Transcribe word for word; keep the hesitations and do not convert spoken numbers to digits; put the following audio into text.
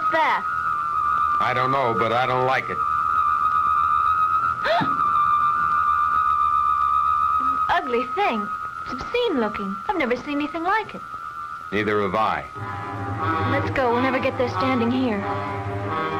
that? I don't know, but I don't like it. Ugly thing. It's obscene looking. I've never seen anything like it. Neither have I. Let's go. We'll never get there standing here.